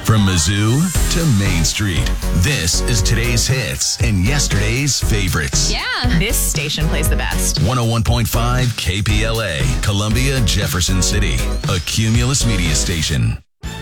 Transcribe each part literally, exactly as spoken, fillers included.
From Mizzou to Main Street, this is today's hits and yesterday's favorites. Yeah, this station plays the best. one oh one point five K P L A, Columbia, Jefferson City, a Cumulus media station.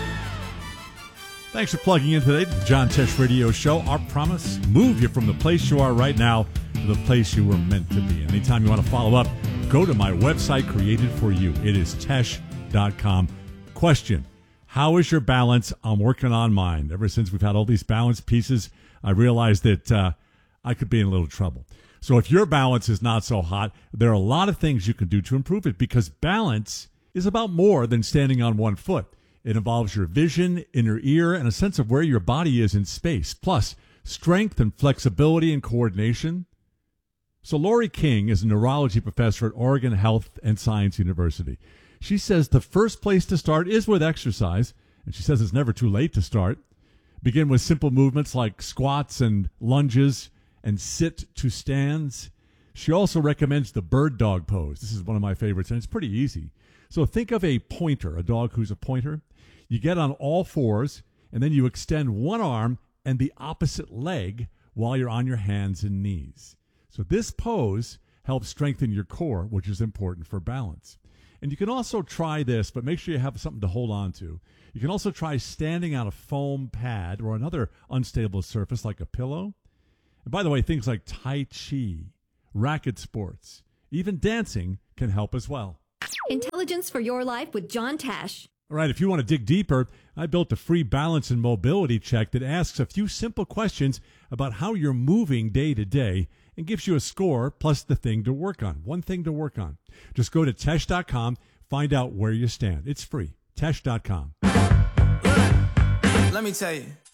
Thanks for plugging in today to the John Tesh Radio Show. Our promise, move you from the place you are right now to the place you were meant to be. Anytime you want to follow up, go to my website created for you. It is tesh dot com. Question: how is your balance? I'm working on mine. Ever since we've had all these balance pieces, I realized that uh, I could be in a little trouble. So if your balance is not so hot, there are a lot of things you can do to improve it, because balance is about more than standing on one foot. It involves your vision, inner ear, and a sense of where your body is in space, plus strength and flexibility and coordination. So Lori King is a neurology professor at Oregon Health and Science University. She says the first place to start is with exercise, and she says it's never too late to start. Begin with simple movements like squats and lunges and sit to stands. She also recommends the bird dog pose. This is one of my favorites, and it's pretty easy. So think of a pointer, a dog who's a pointer. You get on all fours, and then you extend one arm and the opposite leg while you're on your hands and knees. So this pose helps strengthen your core, which is important for balance. And you can also try this, but make sure you have something to hold on to. You can also try standing on a foam pad or another unstable surface like a pillow. And by the way, things like Tai Chi, racket sports, even dancing can help as well. Intelligence for your life with John Tesh. All right, if you want to dig deeper, I built a free balance and mobility check that asks a few simple questions about how you're moving day to day and gives you a score plus the thing to work on, one thing to work on. Just go to tesh dot com, find out where you stand. It's free. tesh dot com. Let me tell you.